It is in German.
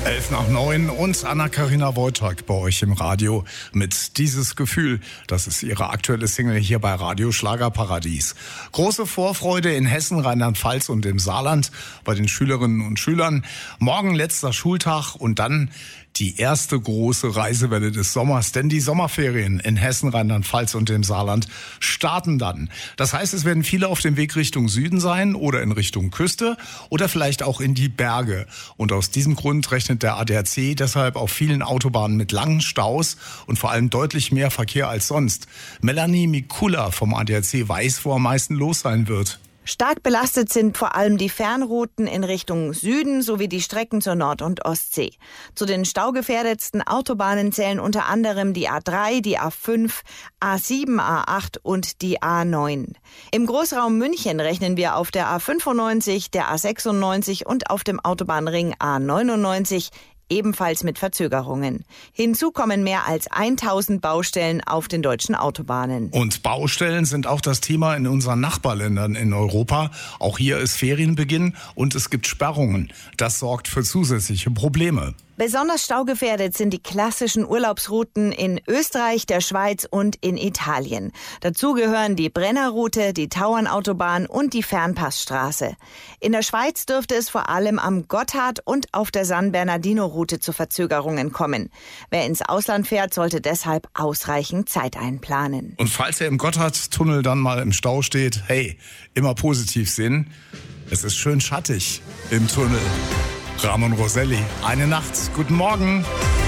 11:09 und Anna-Karina Wojtak bei euch im Radio mit Dieses Gefühl. Das ist ihre aktuelle Single hier bei Radio Schlagerparadies. Große Vorfreude in Hessen, Rheinland-Pfalz und im Saarland bei den Schülerinnen und Schülern. Morgen letzter Schultag und dann die erste große Reisewelle des Sommers, denn die Sommerferien in Hessen, Rheinland-Pfalz und dem Saarland starten dann. Das heißt, es werden viele auf dem Weg Richtung Süden sein oder in Richtung Küste oder vielleicht auch in die Berge. Und aus diesem Grund rechnet der ADAC deshalb auf vielen Autobahnen mit langen Staus und vor allem deutlich mehr Verkehr als sonst. Melanie Mikula vom ADAC weiß, wo am meisten los sein wird. Stark belastet sind vor allem die Fernrouten in Richtung Süden sowie die Strecken zur Nord- und Ostsee. Zu den staugefährdetsten Autobahnen zählen unter anderem die A3, die A5, A7, A8 und die A9. Im Großraum München rechnen wir auf der A95, der A96 und auf dem Autobahnring A99 ebenfalls mit Verzögerungen. Hinzu kommen mehr als 1000 Baustellen auf den deutschen Autobahnen. Und Baustellen sind auch das Thema in unseren Nachbarländern in Europa. Auch hier ist Ferienbeginn und es gibt Sperrungen. Das sorgt für zusätzliche Probleme. Besonders staugefährdet sind die klassischen Urlaubsrouten in Österreich, der Schweiz und in Italien. Dazu gehören die Brennerroute, die Tauernautobahn und die Fernpassstraße. In der Schweiz dürfte es vor allem am Gotthard und auf der San Bernardino-Route zu Verzögerungen kommen. Wer ins Ausland fährt, sollte deshalb ausreichend Zeit einplanen. Und falls ihr im Gotthardtunnel dann mal im Stau steht, hey, immer positiv sehen. Es ist schön schattig im Tunnel. Ramon Roselli, Eine Nacht. Guten Morgen.